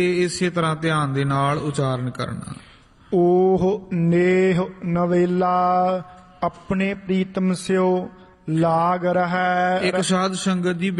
ਇਹ ਇਸੇ ਤਰ੍ਹਾਂ ਧਿਆਨ ਦੇ ਨਾਲ ਉਚਾਰਨ ਕਰਨਾ। ਓਹ ਨੇਹ ਨਵੇਲਾ ਆਪਣੇ ਪ੍ਰੀਤਮ ਸਿਓ ਲਾਗ ਰਹੈ। ਇੱਕ ਸਾਧ ਸੰਗਤ ਦੀ